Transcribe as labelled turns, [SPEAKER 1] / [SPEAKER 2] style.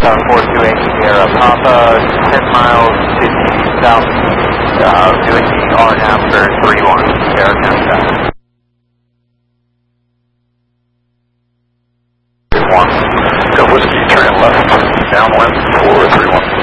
[SPEAKER 1] 428 Sierra Papa, 10 miles to the southeast, doing the RNAV for 31 Sierra Canada.
[SPEAKER 2] 1, go whiskey, turn left, downwind for 31.